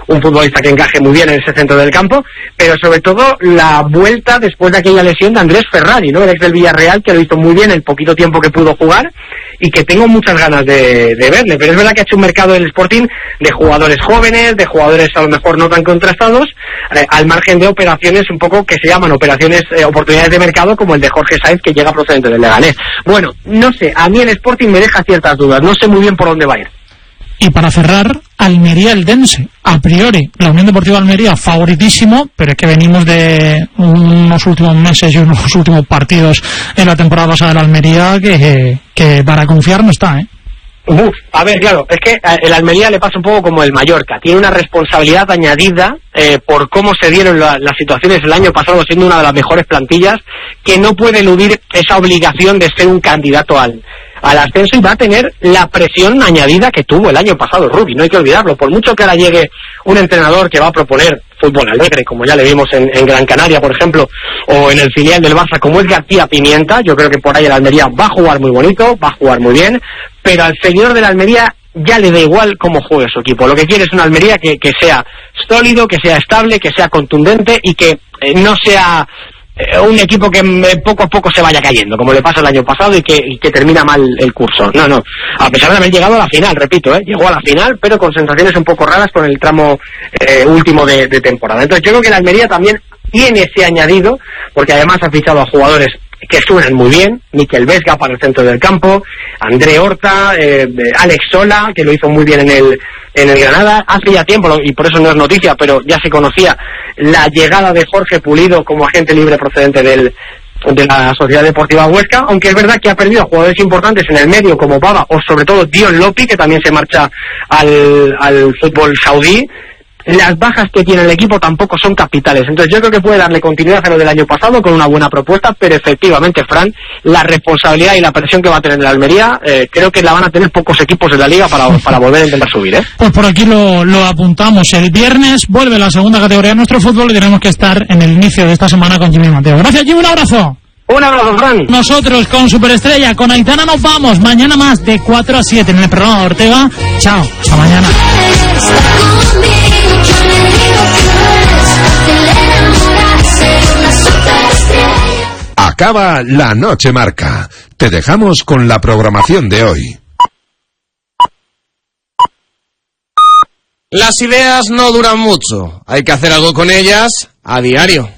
un futbolista que encaje muy bien en ese centro del campo, pero sobre todo la vuelta después de aquella lesión de Andrés Ferrari, ¿no? El ex del Villarreal, que lo hizo muy bien el poquito tiempo que pudo jugar y que tengo muchas ganas de verle, pero es verdad que ha hecho un mercado del Sporting de jugadores jóvenes, de jugadores a lo mejor no tan contrastados, al margen de operaciones un poco que se llaman oportunidades de mercado, como el de Jorge Sáenz, que llega procedente del Leganés. Bueno, no sé, a mí el Sporting me deja ciertas dudas, no sé muy bien por dónde va a ir. Y para cerrar, Almería-Eldense. A priori, la Unión Deportiva Almería favoritísimo, pero es que venimos de unos últimos meses y unos últimos partidos en la temporada pasada de la Almería que para confiar no está, ¿eh? A ver, claro, es que el Almería le pasa un poco como el Mallorca, tiene una responsabilidad añadida por cómo se dieron las situaciones el año pasado, siendo una de las mejores plantillas, que no puede eludir esa obligación de ser un candidato al ascenso, y va a tener la presión añadida que tuvo el año pasado Rubi, no hay que olvidarlo. Por mucho que ahora llegue un entrenador que va a proponer fútbol alegre, como ya le vimos en Gran Canaria, por ejemplo, o en el filial del Barça, como es García Pimienta, yo creo que por ahí el Almería va a jugar muy bonito, va a jugar muy bien, pero al señor de la Almería ya le da igual cómo juegue su equipo. Lo que quiere es una Almería que sea sólido, que sea estable, que sea contundente y que no sea un equipo que poco a poco se vaya cayendo, como le pasa el año pasado y que termina mal el curso. No, a pesar de haber llegado a la final, repito, llegó a la final, pero con sensaciones un poco raras con el tramo último de temporada. Entonces yo creo que la Almería también tiene ese añadido, porque además ha fichado a jugadores que suenan muy bien, Miquel Vesga para el centro del campo, André Horta, Alex Sola, que lo hizo muy bien en el Granada. Hace ya tiempo, y por eso no es noticia, pero ya se conocía la llegada de Jorge Pulido como agente libre procedente de la Sociedad Deportiva Huesca, aunque es verdad que ha perdido a jugadores importantes en el medio como Baba o sobre todo Dion Lopi, que también se marcha al fútbol saudí. Las bajas que tiene el equipo tampoco son capitales, entonces yo creo que puede darle continuidad a lo del año pasado con una buena propuesta, pero efectivamente, Fran, la responsabilidad y la presión que va a tener la Almería, creo que la van a tener pocos equipos en la liga para volver a intentar subir, ¿eh? Pues por aquí lo apuntamos. El viernes vuelve la segunda categoría de nuestro fútbol y tenemos que estar en el inicio de esta semana con Jimmy Mateo. Gracias, Jimmy, un abrazo. Un abrazo, Fran. Nosotros con Superestrella, con Aitana nos vamos. Mañana más de 4 a 7 en el programa de Ortega. Chao, hasta mañana. Acaba la noche marca. Te dejamos con la programación de hoy. Las ideas no duran mucho. Hay que hacer algo con ellas a diario.